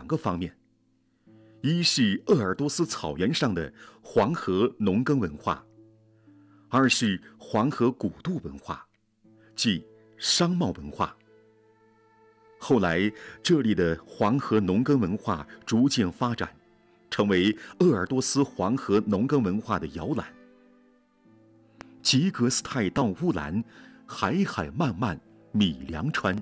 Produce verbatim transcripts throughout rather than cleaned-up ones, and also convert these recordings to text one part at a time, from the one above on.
两个方面：一是鄂尔多斯草原上的黄河农耕文化，二是黄河古渡文化，即商贸文化。后来，这里的黄河农耕文化逐渐发展，成为鄂尔多斯黄河农耕文化的摇篮。吉格斯泰到乌兰，海海漫漫米粮川。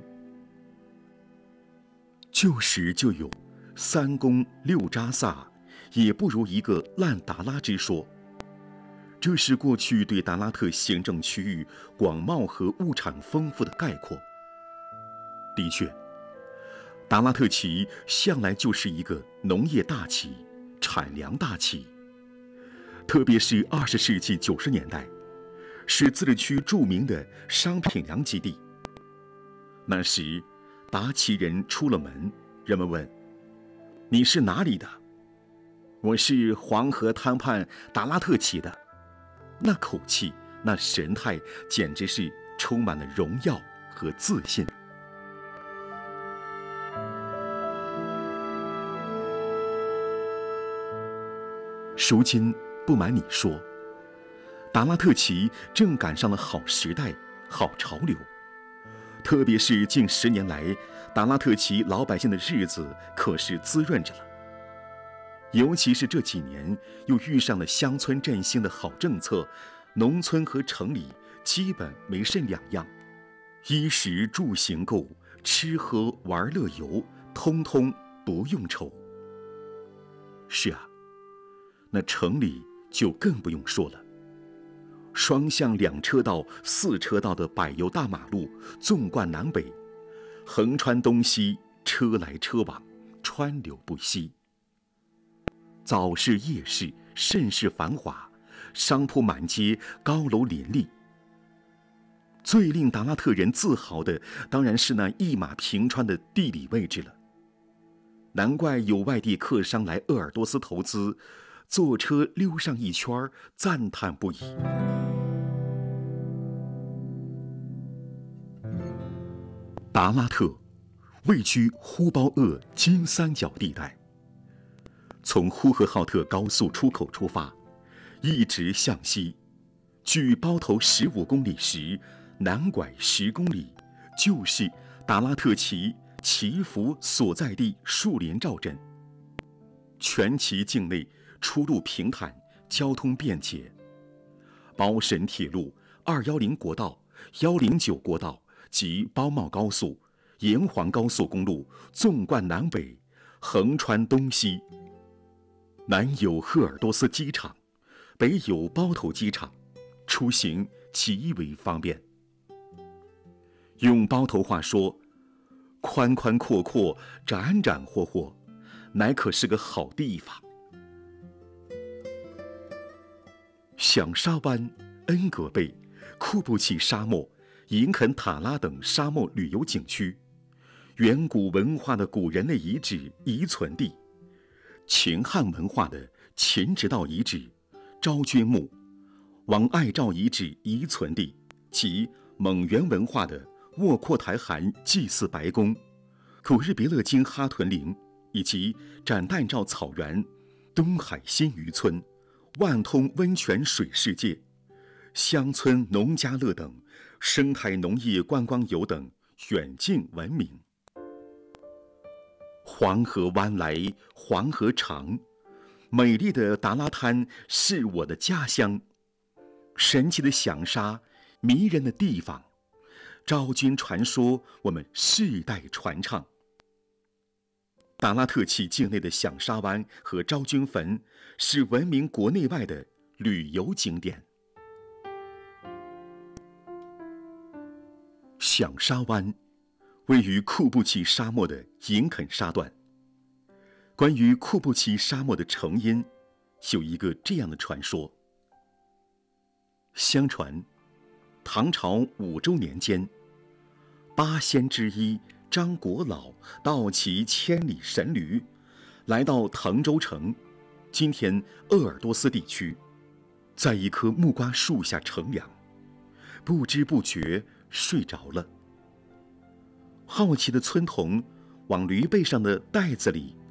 旧时就有三公六扎萨，也不如一个烂达拉之说。这是过去对达拉特行政区域广袤和物产丰富的概括。的确，达拉特旗向来就是一个农业大旗、产粮大旗，特别是二十世纪九十年代，是自治区著名的商品粮基地。那时，达旗人出了门，人们问：“你是哪里的？”“我是黄河滩畔达拉特旗的。”那口气，那神态，简直是充满了荣耀和自信。如今，不瞒你说，达拉特旗正赶上了好时代、好潮流。特别是近十年来，达拉特旗老百姓的日子可是滋润着了。尤其是这几年，又遇上了乡村振兴的好政策，农村和城里基本没甚两样，衣食住行购、吃喝玩乐游，通通不用愁。是啊，那城里就更不用说了。双向两车道、四车道的柏油大马路纵贯南北，横穿东西，车来车往，川流不息。早市夜市甚是繁华，商铺满街，高楼林立。最令达拉特人自豪的，当然是那一马平川的地理位置了。难怪有外地客商来鄂尔多斯投资，坐车溜上一圈，赞叹不已。达拉特位居呼包鄂金三角地带。从呼和浩特高速出口出发，一直向西，距包头十五公里时，南拐十公里，就是达拉特旗旗府所在地树林赵镇。全旗境内出入平坦，交通便捷。包沈铁路、二一零国道、一零九国道及包茂高速、沿黄高速公路纵贯南北，横穿东西。南有赫尔多斯机场，北有包头机场，出行极为方便。用包头话说，宽宽阔阔，展展豁豁，乃可是个好地方。响沙湾、恩格贝、库布齐沙漠、银肯塔拉等沙漠旅游景区，远古文化的古人类遗址遗存地，秦汉文化的秦直道遗址、昭君墓，王爱赵遗址遗存地及蒙元文化的卧阔台汗祭祀白宫、古日别勒金哈屯陵，以及展旦照草原、东海新渔村、万通温泉水世界、乡村农家乐等生态农业观光游等远近闻名。黄河湾来，黄河长，美丽的达拉滩是我的家乡，神奇的响沙，迷人的地方，昭君传说我们世代传唱。达拉特旗境内的响沙湾和昭君坟是闻名国内外的旅游景点。响沙湾位于库布齐沙漠的银肯沙段。关于库布齐沙漠的成因，有一个这样的传说。相传，唐朝武周年间，八仙之一张国老盗骑千里神驴，来到滕州城（今天鄂尔多斯地区），在一棵木瓜树下乘凉，不知不觉睡着了。好奇的村童往驴背上的袋子里